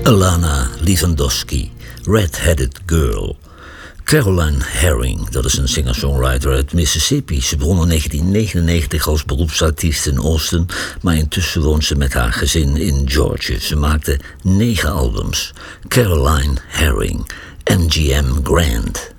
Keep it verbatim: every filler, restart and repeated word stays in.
Alana Lewandowski, Red-Headed Girl. Caroline Herring, dat is een singer-songwriter uit Mississippi. Ze begon in negentien negenennegentig als beroepsartiest in Austin, maar intussen woont ze met haar gezin in Georgia. Ze maakte negen albums. Caroline Herring, M G M Grand.